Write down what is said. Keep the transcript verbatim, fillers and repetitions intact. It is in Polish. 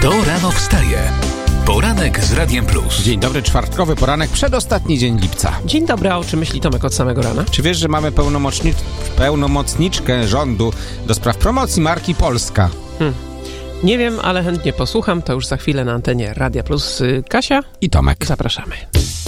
Kto rano wstaje? Poranek z Radiem Plus. Dzień dobry, czwartkowy poranek, przedostatni dzień lipca. Dzień dobry, a o czym myśli Tomek od samego rana? Czy wiesz, że mamy pełnomocni- pełnomocniczkę rządu do spraw promocji marki Polska? Hmm. Nie wiem, ale chętnie posłucham. To już za chwilę na antenie Radia Plus. Kasia I Tomek. Zapraszamy.